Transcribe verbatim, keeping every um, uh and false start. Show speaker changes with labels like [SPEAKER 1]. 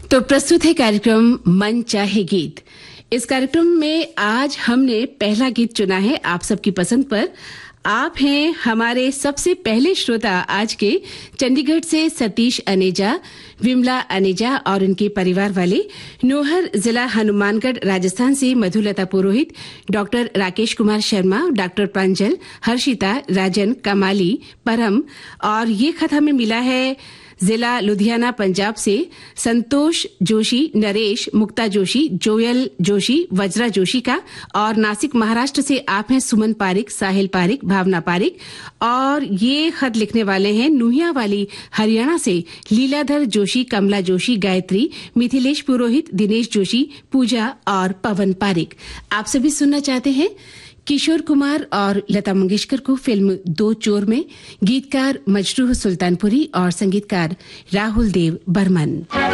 [SPEAKER 1] तो प्रस्तुत है कार्यक्रम मन चाहे गीत। इस कार्यक्रम में आज हमने पहला गीत चुना है आप सबकी पसंद पर। आप हैं हमारे सबसे पहले श्रोता आज के चंडीगढ़ से सतीश अनेजा, विमला अनेजा और उनके परिवार वाले, नोहर जिला हनुमानगढ़ राजस्थान से मधुलता पुरोहित, डॉक्टर राकेश कुमार शर्मा, डॉक्टर प्रांजल, हर्षिता, राजन, कमाली, परम। और ये खत हमें मिला है जिला लुधियाना पंजाब से संतोष जोशी, नरेश, मुक्ता जोशी, जोयल जोशी, वज्रा जोशी का। और नासिक महाराष्ट्र से आप हैं सुमन पारिक, साहिल पारिक, भावना पारिक। और ये खत लिखने वाले हैं नुहिया वाली हरियाणा से लीलाधर जोशी, कमला जोशी, गायत्री, मिथिलेश पुरोहित, दिनेश जोशी, पूजा और पवन पारिक। आप सभी सुनना चाहते हैं किशोर कुमार और लता मंगेशकर को फिल्म दो चोर में। गीतकार मजरूह सुल्तानपुरी और संगीतकार राहुल देव बर्मन।